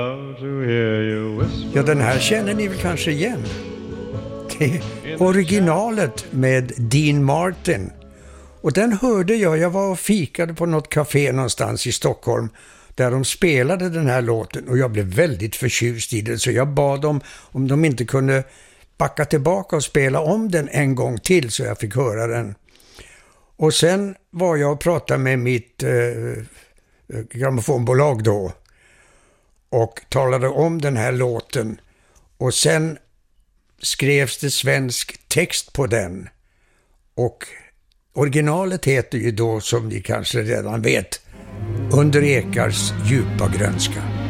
Ja, den här känner ni väl kanske igen. Det är originalet med Dean Martin. Och den hörde jag var och fikade på något café någonstans i Stockholm där de spelade den här låten och jag blev väldigt förtjust i den, så jag bad dem om de inte kunde backa tillbaka och spela om den en gång till så jag fick höra den. Och sen var jag och pratade med mitt grammofonbolag då och talade om den här låten och sen skrevs det svensk text på den och originalet heter ju då, som ni kanske redan vet, Under ekars djupa grönska.